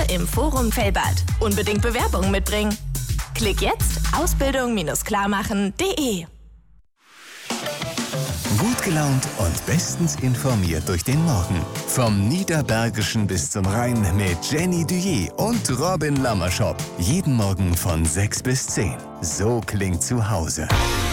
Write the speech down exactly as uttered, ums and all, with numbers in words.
im Forum Fellbad. Unbedingt Bewerbungen mitbringen. Klick jetzt ausbildung klarmachen punkt de. Gut gelaunt und bestens informiert durch den Morgen. Vom Niederbergischen bis zum Rhein mit Jenny Duyé und Robin Lammerschop. Jeden Morgen von sechs bis zehn. So klingt zu Hause.